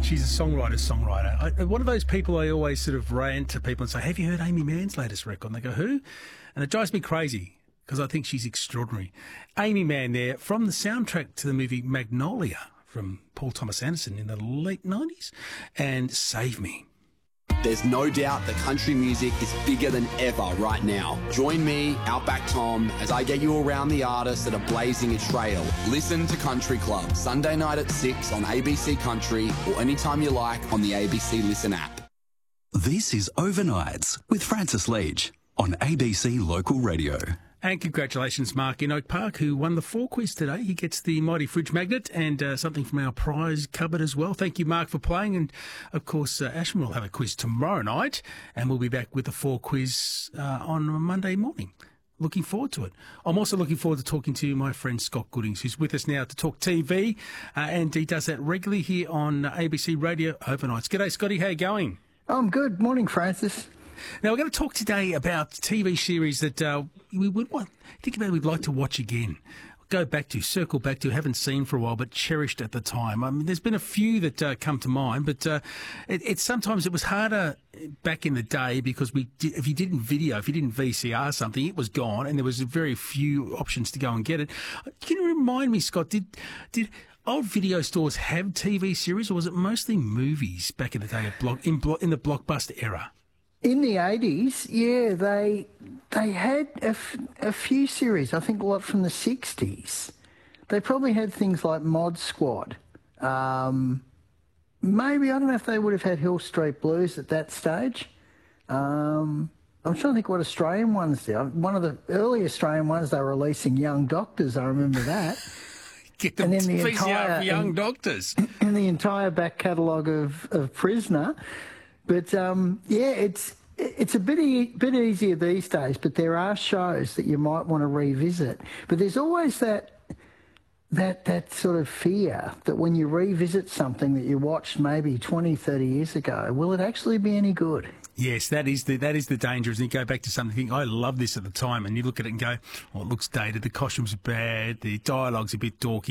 She's a songwriter. One of those people I always sort of rant to people and say, have you heard Amy Mann's latest record? And they go, who? And it drives me crazy because I think she's extraordinary. Amy Mann there from the soundtrack to the movie Magnolia from Paul Thomas Anderson in the late 90s and Save Me. There's no doubt that country music is bigger than ever right now. Join me, Outback Tom, as I get you around the artists that are blazing a trail. Listen to Country Club, Sunday night at 6 on ABC Country or anytime you like on the ABC Listen app. This is Overnights with Francis Leach on ABC Local Radio. And congratulations, Mark in Oak Park, who won the 4 quiz today. He gets the mighty fridge magnet and something from our prize cupboard as well. Thank you, Mark, for playing. And, of course, Ashman will have a quiz tomorrow night, and we'll be back with the 4 quiz on Monday morning. Looking forward to it. I'm also looking forward to talking to my friend Scott Goodings, who's with us now to talk TV, and he does that regularly here on ABC Radio Overnights. G'day, Scotty. How you going? I'm good. Morning, Francis. Now, we're going to talk today about TV series that we would we'd like to watch again. Circle back to, haven't seen for a while, but cherished at the time. I mean, there's been a few that come to mind, but sometimes it was harder back in the day because if you didn't VCR something, it was gone, and there was very few options to go and get it. Can you remind me, Scott, did old video stores have TV series, or was it mostly movies back in the day in the Blockbuster era? In the 80s, yeah, they had a few series, I think a lot from the 60s. They probably had things like Mod Squad. Maybe, I don't know if they would have had Hill Street Blues at that stage. I'm trying to think what Australian ones did. One of the early Australian ones, they were releasing Young Doctors, I remember that. Get them VCR for Young Doctors. And the entire back catalogue of Prisoner. But, yeah, it's a bit easier these days, but there are shows that you might want to revisit. But there's always that sort of fear that when you revisit something that you watched maybe 20, 30 years ago, will it actually be any good? Yes, that is the danger. Is you go back to something, think, I love this at the time, and you look at it and go, oh, it looks dated, the costumes are bad, the dialogue's a bit dorky.